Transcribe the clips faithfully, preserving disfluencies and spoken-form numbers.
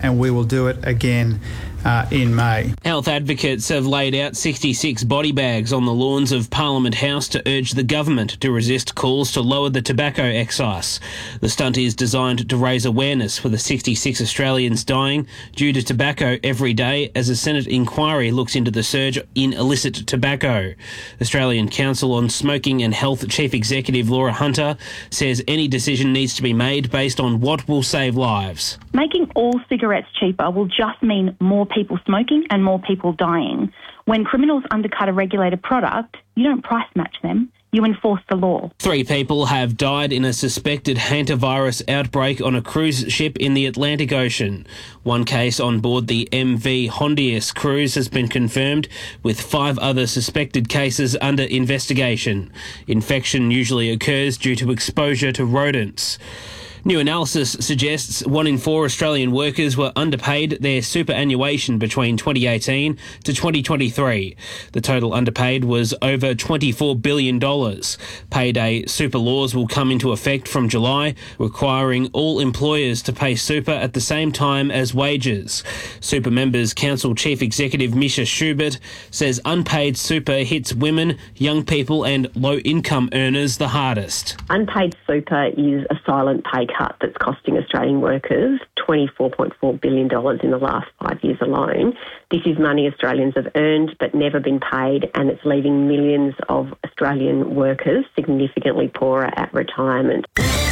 and we will do it again Uh, in May. Health advocates have laid out sixty-six body bags on the lawns of Parliament House to urge the government to resist calls to lower the tobacco excise. The stunt is designed to raise awareness for the sixty-six Australians dying due to tobacco every day as a Senate inquiry looks into the surge in illicit tobacco. Australian Council on Smoking and Health Chief Executive Laura Hunter says any decision needs to be made based on what will save lives. Making all cigarettes cheaper will just mean more people smoking and more people dying. When criminals undercut a regulated product, you don't price match them, you enforce the law. Three people have died in a suspected hantavirus outbreak on a cruise ship in the Atlantic Ocean. One case on board the M V Hondius cruise has been confirmed, with five other suspected cases under investigation. Infection usually occurs due to exposure to rodents. New analysis suggests one in four Australian workers were underpaid their superannuation between twenty eighteen to twenty twenty-three. The total underpaid was over twenty-four billion dollars. Payday super laws will come into effect from July, requiring all employers to pay super at the same time as wages. Super Members Council Chief Executive Misha Schubert says unpaid super hits women, young people and low-income earners the hardest. Unpaid super is a silent pay cut that's costing Australian workers twenty-four point four billion dollars in the last five years alone. This is money Australians have earned but never been paid, and it's leaving millions of Australian workers significantly poorer at retirement.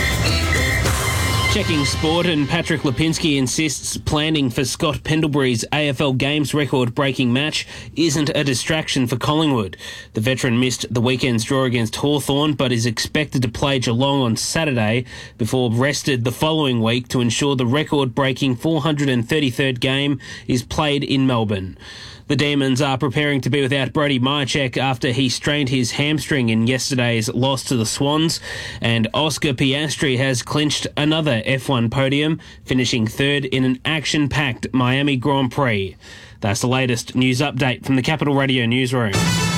Checking sport, and Patrick Lipinski insists planning for Scott Pendlebury's A F L Games record-breaking match isn't a distraction for Collingwood. The veteran missed the weekend's draw against Hawthorn, but is expected to play Geelong on Saturday before rested the following week to ensure the record-breaking four hundred thirty-third game is played in Melbourne. The Demons are preparing to be without Brody Myercheck after he strained his hamstring in yesterday's loss to the Swans, and Oscar Piastri has clinched another F one podium, finishing third in an action-packed Miami Grand Prix. That's the latest news update from the Capital Radio newsroom.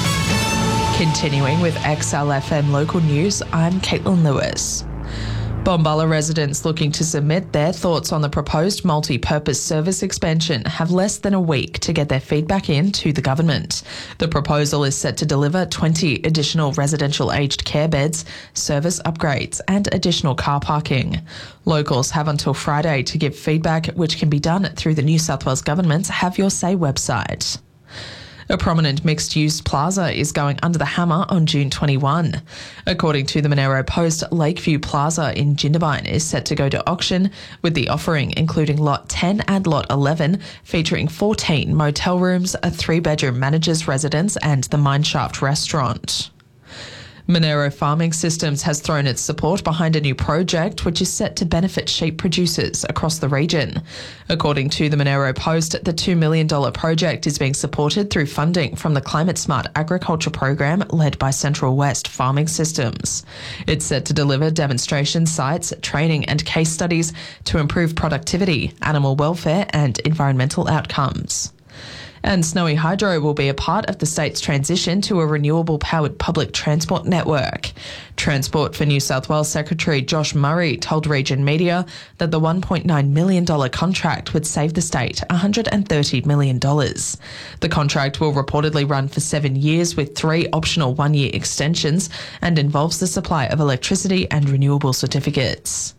Continuing with X L F M local news, I'm Caitlin Lewis. Bombala residents looking to submit their thoughts on the proposed multi-purpose service expansion have less than a week to get their feedback in to the government. The proposal is set to deliver twenty additional residential aged care beds, service upgrades and additional car parking. Locals have until Friday to give feedback, which can be done through the New South Wales Government's Have Your Say website. A prominent mixed-use plaza is going under the hammer on June twenty-first. According to the Monero Post, Lakeview Plaza in Jindabyne is set to go to auction, with the offering including Lot ten and Lot eleven, featuring fourteen motel rooms, a three-bedroom manager's residence and the Mineshaft restaurant. Monero Farming Systems has thrown its support behind a new project which is set to benefit sheep producers across the region. According to the Monero Post, the two million dollars project is being supported through funding from the Climate Smart Agriculture Program led by Central West Farming Systems. It's set to deliver demonstration sites, training and case studies to improve productivity, animal welfare and environmental outcomes. And Snowy Hydro will be a part of the state's transition to a renewable-powered public transport network. Transport for New South Wales Secretary Josh Murray told Region Media that the one point nine million dollars contract would save the state one hundred thirty million dollars. The contract will reportedly run for seven years with three optional one-year extensions and involves the supply of electricity and renewable certificates.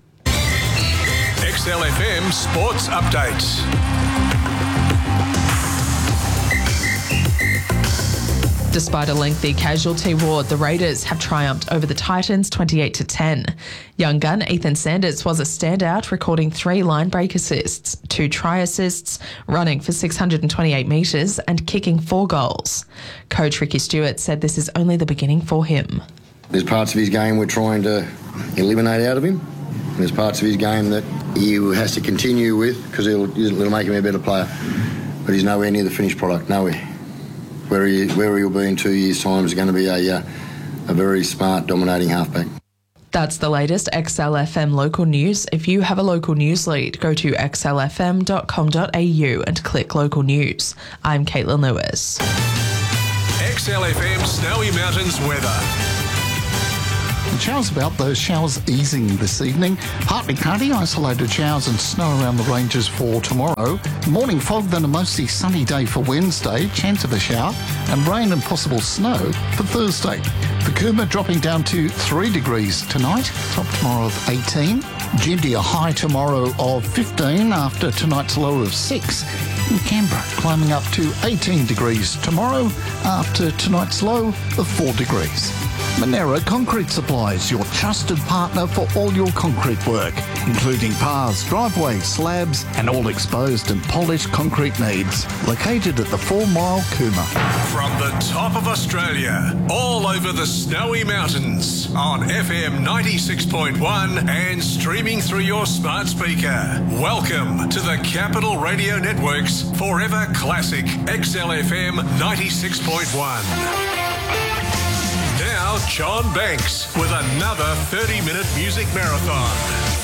X L F M Sports Updates. Despite a lengthy casualty war, the Raiders have triumphed over the Titans twenty-eight to ten. Young gun Ethan Sanders was a standout, recording three line break assists, two try assists, running for six hundred twenty-eight metres and kicking four goals. Coach Ricky Stewart said this is only the beginning for him. There's parts of his game we're trying to eliminate out of him. There's parts of his game that he has to continue with because it'll, it'll make him a better player. But he's nowhere near the finished product, nowhere. Where, he, where he'll be in two years' time is going to be a, uh, a very smart, dominating halfback. That's the latest X L F M local news. If you have a local news lead, go to x l f m dot com dot a u and click local news. I'm Caitlin Lewis. X L F M Snowy Mountains weather. And showers about, those showers easing this evening. Partly cloudy, isolated showers and snow around the ranges for tomorrow. Morning fog, then a mostly sunny day for Wednesday. Chance of a shower and rain and possible snow for Thursday. The Cooma dropping down to three degrees tonight. Top tomorrow of eighteen. Jindy a high tomorrow of fifteen after tonight's low of six. In Canberra climbing up to eighteen degrees tomorrow after tonight's low of four degrees. Monera Concrete Supplies, your trusted partner for all your concrete work, including paths, driveways, slabs and all exposed and polished concrete needs. Located at the Four Mile Cooma. From the top of Australia, all over the snowy mountains, on F M ninety-six point one and streaming through your smart speaker. Welcome to the Capital Radio Network's Forever Classic X L F M ninety-six point one. Now, John Banks with another thirty-minute music marathon.